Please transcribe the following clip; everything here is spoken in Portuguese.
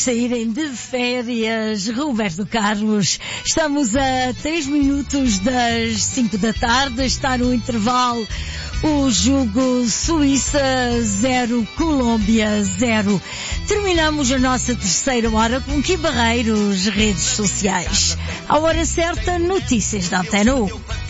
Saírem de férias, Roberto Carlos. Estamos a 3 minutos das 5 da tarde, está no intervalo o jogo Suíça 0, Colômbia 0. Terminamos a nossa terceira hora com Gui Barreiros, redes sociais. À hora certa, notícias da Antena 1.